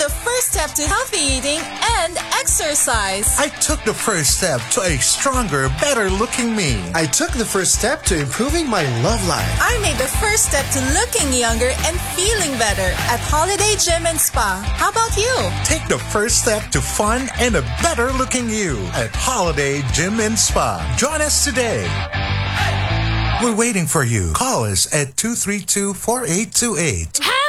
the first step to healthy eating and exercise. I took the first step to a stronger, better-looking me. I took the first step to improving my love life. I made the first step to looking younger and feeling better at Holiday Gym and Spa. How about you? Take the first step to fun and a better-looking you at Holiday Gym and Spa. Join us today. We're waiting for you. Call us at 232-4828.